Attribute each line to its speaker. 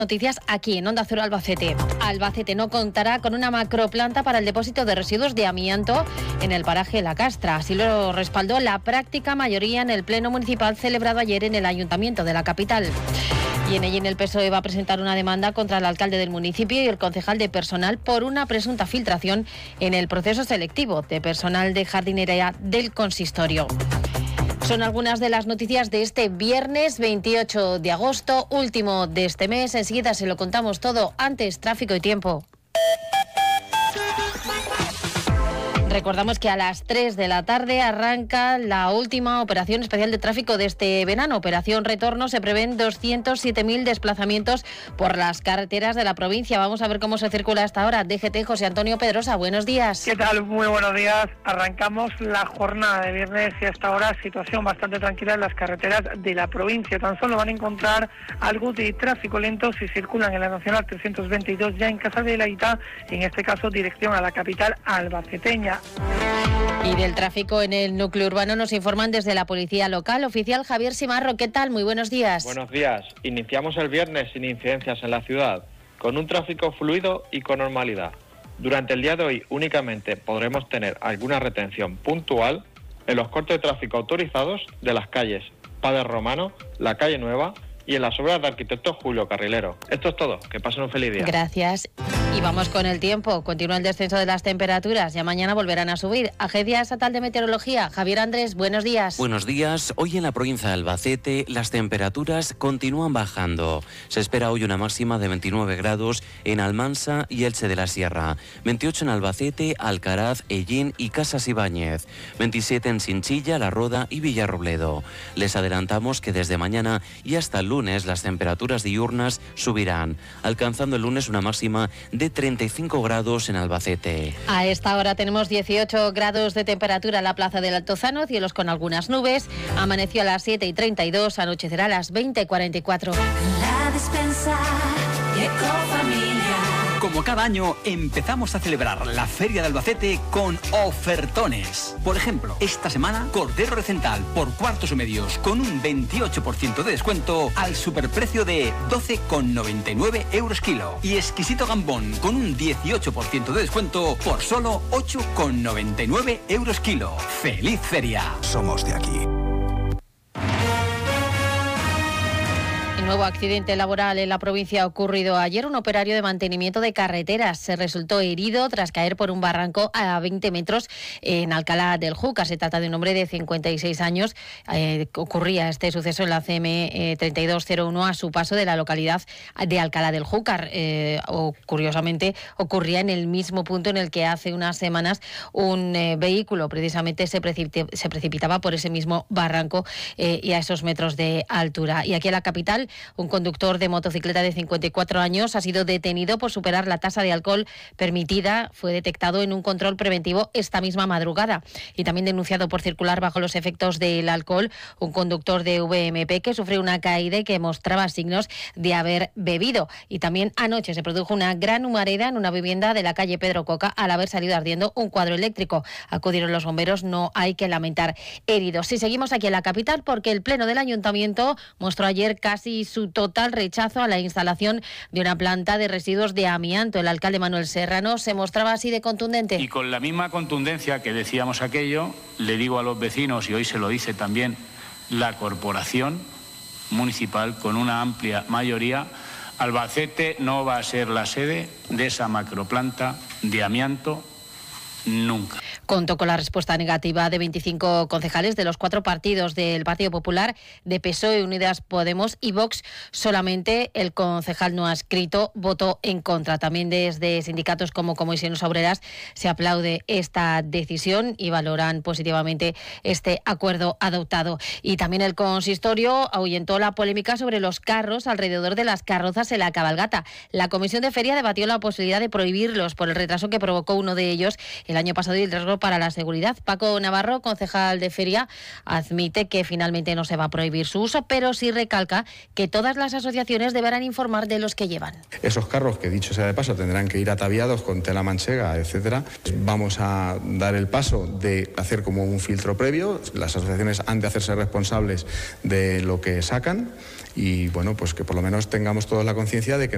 Speaker 1: Noticias aquí en Onda Cero Albacete. Albacete no contará con una macroplanta para el depósito de residuos de amianto en el paraje La Castra. Así lo respaldó la práctica mayoría en el pleno municipal celebrado ayer en el Ayuntamiento de la capital. Y en ella el PSOE va a presentar una demanda contra el alcalde del municipio y el concejal de personal por una presunta filtración en el proceso selectivo de personal de jardinería del consistorio. Son algunas de las noticias de este viernes 28 de agosto, último de este mes. Enseguida se lo contamos todo. Antes, tráfico y tiempo. Recordamos que a las 3 de la tarde arranca la última operación especial de tráfico de este verano. Operación Retorno. Se prevén 207.000 desplazamientos por las carreteras de la provincia. Vamos a ver cómo se circula hasta ahora. DGT, José Antonio Pedrosa, buenos días.
Speaker 2: ¿Qué tal? Muy buenos días. Arrancamos la jornada de viernes y hasta ahora situación bastante tranquila en las carreteras de la provincia. Tan solo van a encontrar algo de tráfico lento si circulan en la Nacional 322 ya en Casa de la Ita, en este caso dirección a la capital albaceteña.
Speaker 1: Y del tráfico en el núcleo urbano nos informan desde la policía local. Oficial Javier Simarro, ¿qué tal? Muy buenos días.
Speaker 3: Buenos días. Iniciamos el viernes sin incidencias en la ciudad, con un tráfico fluido y con normalidad. Durante el día de hoy únicamente podremos tener alguna retención puntual en los cortes de tráfico autorizados de las calles Padre Romano, la calle Nueva y en las obras de arquitecto Julio Carrilero. Esto es todo. Que pasen un feliz día.
Speaker 1: Gracias. Y vamos con el tiempo. Continúa el descenso de las temperaturas. Ya mañana volverán a subir. Agencia Estatal de Meteorología. Javier Andrés, buenos días.
Speaker 4: Buenos días. Hoy en la provincia de Albacete las temperaturas continúan bajando. Se espera hoy una máxima de 29 grados en Almansa y Elche de la Sierra. 28 en Albacete, Alcaraz, Ellín y Casas Ibáñez. 27 en Chinchilla, La Roda y Villarrobledo. Les adelantamos que desde mañana y hasta el lunes las temperaturas diurnas subirán, alcanzando el lunes una máxima de 35 grados en Albacete.
Speaker 1: A esta hora tenemos 18 grados de temperatura en la plaza del Altozano, cielos con algunas nubes. Amaneció a las 7:32, anochecerá a las 20:44.
Speaker 5: La despensa y Ecofamilia.
Speaker 6: Como cada año, empezamos a celebrar la Feria de Albacete con ofertones. Por ejemplo, esta semana, cordero recental por cuartos o medios con un 28% de descuento al superprecio de 12,99 euros kilo. Y exquisito gambón con un 18% de descuento por solo 8,99 euros kilo. ¡Feliz feria!
Speaker 7: Somos de aquí.
Speaker 1: Nuevo accidente laboral en la provincia ha ocurrido ayer. Un operario de mantenimiento de carreteras se resultó herido tras caer por un barranco a 20 metros en Alcalá del Júcar. Se trata de un hombre de 56 años. Ocurría este suceso en la CM 3201 a su paso de la localidad de Alcalá del Júcar. Curiosamente, ocurría en el mismo punto en el que hace unas semanas un vehículo precisamente se precipitaba por ese mismo barranco y a esos metros de altura. Y aquí en la capital, un conductor de motocicleta de 54 años ha sido detenido por superar la tasa de alcohol permitida. Fue detectado en un control preventivo esta misma madrugada. Y también denunciado por circular bajo los efectos del alcohol un conductor de VMP que sufrió una caída y que mostraba signos de haber bebido. Y también anoche se produjo una gran humareda en una vivienda de la calle Pedro Coca al haber salido ardiendo un cuadro eléctrico. Acudieron los bomberos, no hay que lamentar heridos. Y seguimos aquí en la capital porque el Pleno del Ayuntamiento mostró ayer casi su total rechazo a la instalación de una planta de residuos de amianto. El alcalde Manuel Serrano se mostraba así de contundente.
Speaker 8: Y con la misma contundencia que decíamos aquello, le digo a los vecinos, y hoy se lo dice también la corporación municipal con una amplia mayoría, Albacete no va a ser la sede de esa macroplanta de amianto nunca.
Speaker 1: Contó con la respuesta negativa de 25 concejales de los 4 partidos del Partido Popular, de PSOE, Unidas Podemos y Vox. Solamente el concejal no adscrito votó en contra. También desde sindicatos como Comisiones Obreras se aplaude esta decisión y valoran positivamente este acuerdo adoptado. Y también el consistorio ahuyentó la polémica sobre los carros alrededor de las carrozas en la cabalgata. La Comisión de Feria debatió la posibilidad de prohibirlos por el retraso que provocó uno de ellos el año pasado y el riesgo para la seguridad. Paco Navarro, concejal de Feria, admite que finalmente no se va a prohibir su uso, pero sí recalca que todas las asociaciones deberán informar de los que llevan.
Speaker 9: Esos carros, que dicho sea de paso, tendrán que ir ataviados con tela manchega, etcétera. Vamos a dar el paso de hacer como un filtro previo. Las asociaciones han de hacerse responsables de lo que sacan y, bueno, pues que por lo menos tengamos todos la conciencia de que